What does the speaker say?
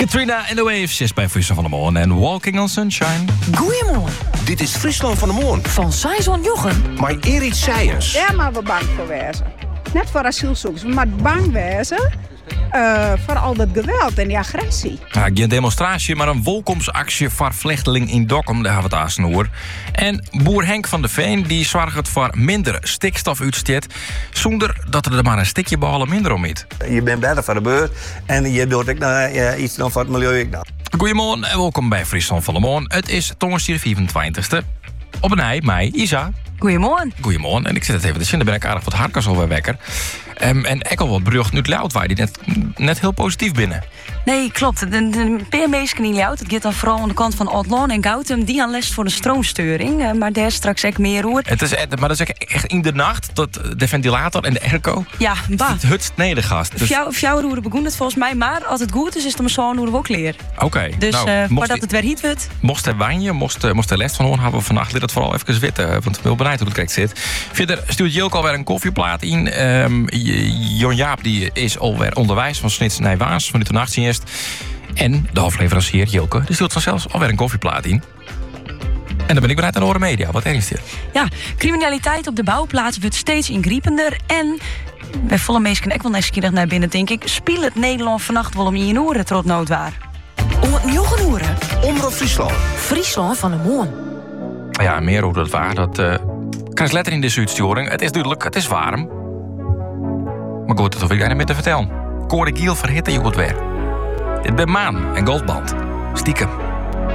Katrina and the Waves is bij Friesland van de Moon en Walking on Sunshine. Goeiemorgen. Dit is Friesland van de Moon. Van Saison Jochem. Maar Erik Seijens. Daar maar we bang voor wezen. Net voor asielzoekers, maar bang wezen voor al dat geweld en die agressie. Ja, geen demonstratie, maar een welkomstactie voor vluchteling in Dokkum, daar hebben we het aan snoer. En boer Henk van de Veen die zorgt voor minder stikstofuitstoot, zonder dat er maar een stikje ballen minder om is. Je bent beter voor de beurt en je doet ook iets dan voor het milieu. Goedemorgen en welkom bij Friesland van de Moon. Het is donderdag 24e. Op een ei, mij, Isa. Goeiemorgen. Goedemorgen. En ik zit het even te zien, daar ben ik aardig wat hardkas alweer wekker. En ik al wat berucht nu luid waar die net heel positief binnen. Nee, klopt. De PM'sken in Ljout, het gaat dan vooral aan de kant van Oudloon en Gautum, die aan last voor de stroomstoring. Maar daar straks echt meer hoor. Maar dat is echt in de nacht, dat de ventilator en de airco. Ja, bah. Het hutst nedergast. Dus... Fjouwer hoe begon het volgens mij, maar als het goed is, is het om zo'n hoe we ook leren. Oké. Dus mocht dat het weer heet wordt. Mocht er wijnje, mocht er les van horen, hebben we vannacht het vooral even witten. Want ik ben heel benieuwd hoe het correct zit. Verder stuurt Jilk alweer een koffieplaat in. Jon Jaap die is alweer onderwijs van Snits naar Waas, van de nachtdienst. En de hoofdleverancier Jilke, die stuurt vanzelfs alweer een koffieplaat in. En dan ben ik bereid aan de Horen Media. Wat is dit? Ja, criminaliteit op de bouwplaats wordt steeds ingriepender. En bij volle mensen ik wel nieuwsgierig naar binnen, denk ik. Spiel het Nederland vannacht wel om in je oren tot noodwaar. Om het nieuwe oren. Omroep Friesland. Friesland van de Moon. Ja, meer hoe dat waar. Dat krijg letter in de uitsturing. Het is duidelijk, het is warm. Maar goed, dat hoef ik daar niet meer te vertellen. Corey Giel verhitte je goed weer. Dit ben Maan en Goldband. Stiekem.